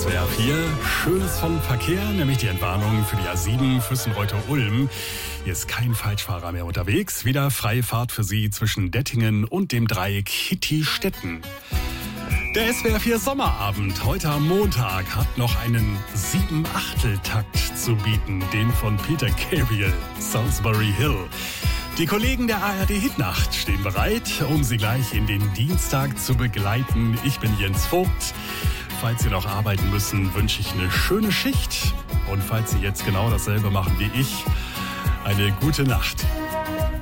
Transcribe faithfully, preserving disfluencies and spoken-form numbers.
S W R vier, Schönes vom Verkehr, nämlich die Entwarnung für die A sieben Füssenreuth-Ulm. Hier ist kein Falschfahrer mehr unterwegs. Wieder freie Fahrt für Sie zwischen Dettingen und dem Dreieck Hitti-Stetten. Der S W R vier Sommerabend heute am Montag hat noch einen Sieben-Achtel-Takt zu bieten, den von Peter Gabriel, Salisbury Hill. Die Kollegen der A R D Hitnacht stehen bereit, um Sie gleich in den Dienstag zu begleiten. Ich bin Jens Vogt. Falls Sie noch arbeiten müssen, wünsche ich eine schöne Schicht. Und falls Sie jetzt genau dasselbe machen wie ich, eine gute Nacht.